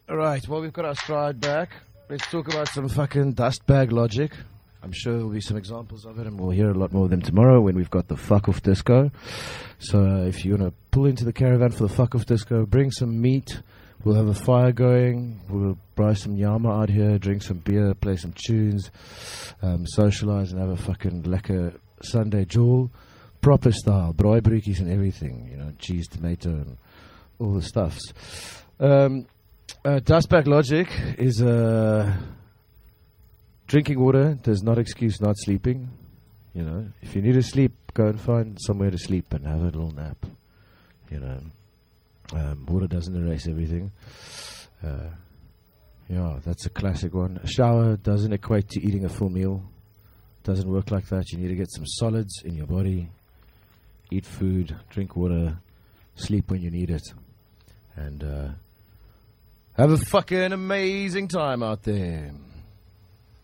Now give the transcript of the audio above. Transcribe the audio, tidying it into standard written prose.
Alright, well, we've got our stride back. Let's talk about some fucking dust bag logic. I'm sure there'll be some examples of it, and we'll hear a lot more of them tomorrow when we've got the fuck off disco. So if you want to pull into the caravan for the fuck off disco, bring some meat. We'll have a fire going. We'll buy some yama out here, drink some beer, play some tunes, socialize, and have a fucking lekker Sunday jewel. Proper style, braaibroodjies and everything, you know, cheese, tomato, and all the stuffs. Dust bag logic is drinking water does not excuse not sleeping. You know, if you need to sleep, go and find somewhere to sleep and have a little nap. You know, water doesn't erase everything. Yeah, that's a classic one. A shower doesn't equate to eating a full meal. Doesn't work like that. You need to get some solids in your body. Eat food, drink water, sleep when you need it, and have a fucking amazing time out there.